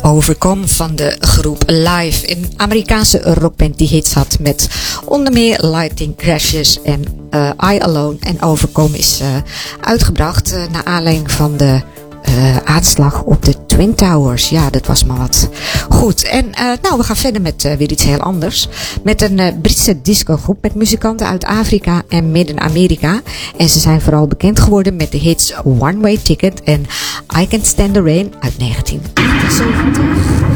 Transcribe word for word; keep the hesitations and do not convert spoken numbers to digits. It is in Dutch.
Overcome van de groep Live. Een Amerikaanse rockband die hits had met onder meer Lighting Crashes en uh, I Alone. En Overcome is uh, uitgebracht uh, naar aanleiding van de uh, aanslag op de Twin Towers. Ja, dat was maar wat. Goed, en uh, nou, we gaan verder met uh, weer iets heel anders. Met een uh, Britse discogroep met muzikanten uit Afrika en Midden-Amerika. En ze zijn vooral bekend geworden met de hits One Way Ticket en I Can't Stand the Rain uit negentien achtenzeventig.